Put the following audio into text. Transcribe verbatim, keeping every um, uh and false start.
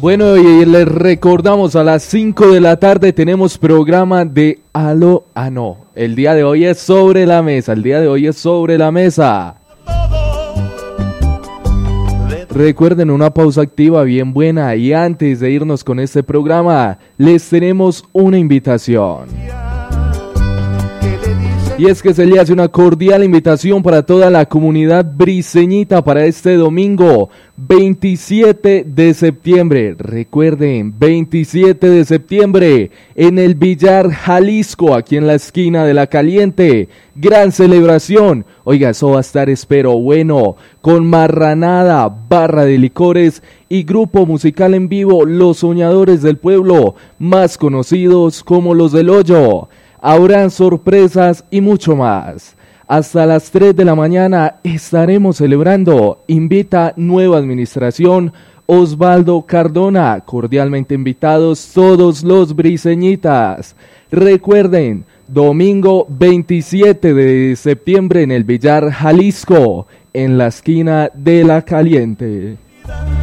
Bueno, y les recordamos, a las cinco de la tarde tenemos programa de Aló, ah no, el día de hoy es sobre la mesa, el día de hoy es sobre la mesa. Recuerden, una pausa activa bien buena, y antes de irnos con este programa, les tenemos una invitación. Y es que se le hace una cordial invitación para toda la comunidad briseñita para este domingo, veintisiete de septiembre. Recuerden, veintisiete de septiembre, en el Villar Jalisco, aquí en la esquina de La Caliente. Gran celebración. Oiga, eso va a estar, espero, bueno, con marranada, barra de licores y grupo musical en vivo, Los Soñadores del Pueblo, más conocidos como Los del Hoyo. Habrán sorpresas y mucho más. Hasta las tres de la mañana estaremos celebrando. Invita nueva administración Osvaldo Cardona. Cordialmente invitados todos los briseñitas. Recuerden, domingo veintisiete de septiembre en el Villar Jalisco, en la esquina de La Caliente.